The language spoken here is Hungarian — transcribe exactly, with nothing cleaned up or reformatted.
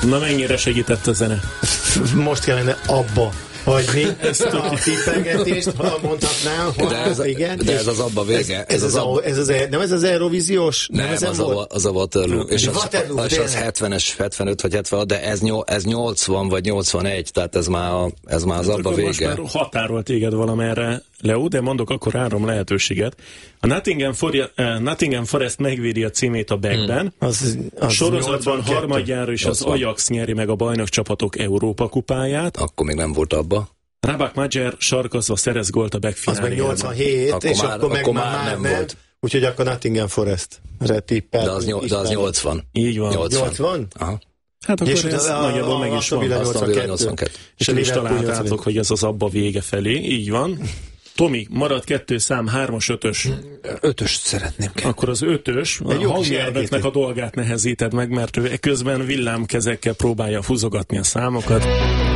Na mennyire segített a zene? Most kellene abba hagyni ezt a tippelgetést, ha mondhatnám, hogy de ez, igen. De ez az abba vége. Ez, ez, az, az, ez az, nem ez az Eurovíziós? Nem, nem az, a, az a Waterloo. És az, Waterloo, az, az hetvenes, hetvenöt vagy hetven, de ez, ez nyolcvan vagy nyolcvanegy, tehát ez már, a, ez már az abba vége. Most már határolt téged valamerre, Leo, de mondok akkor három lehetőséget. A Nottingham, For, uh, Nottingham Forest megvédi a címét a Backben. Hmm. Az, az sorozatban harmadjára is az Ajax nyeri meg a bajnokcsapatok Európa kupáját. Akkor még nem volt abba. Rabak Magyar sarkazva szerez gólt a Back fináléjában. Az meg nyolcvanhét, akkor és már, akkor meg akkor már, már nem, nem volt. Úgyhogy akkor Nottingham Forest-re tippelt. De az, nyol, de az nyolcvan. Így van. nyolcvan? nyolcvan? Aha. Hát akkor és ez nagyjából meg is van. nyolcvankettő. És el is találtátok, hogy ez az abba vége felé. Így van. Tomi, marad kettő szám, hármas, ötös. Ötöst szeretném. Akkor az ötös, a hangnyelveknek a dolgát nehezíted meg, mert ő közben villámkezekkel próbálja húzogatni a számokat.